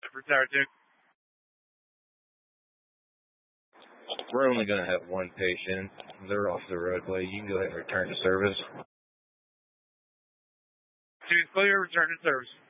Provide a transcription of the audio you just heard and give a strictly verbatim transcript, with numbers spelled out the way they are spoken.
for Tower two. We're only going to have one patient. They're off the roadway. You can go ahead and return to service. Two's clear, return to service.